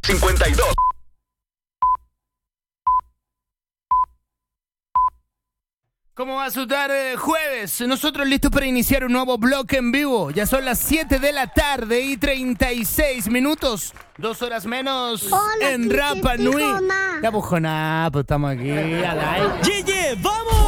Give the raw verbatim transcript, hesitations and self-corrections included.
cincuenta y dos. ¿Cómo va su tarde? Jueves, nosotros listos para iniciar un nuevo bloque en vivo. Ya son las siete de la tarde y treinta y seis minutos. Dos horas menos. Hola, en Kike, Rapa sí, Nui. mamá. Ya pues, nada, pues estamos aquí al aire. ¡Ye, ye! ¡Vamos!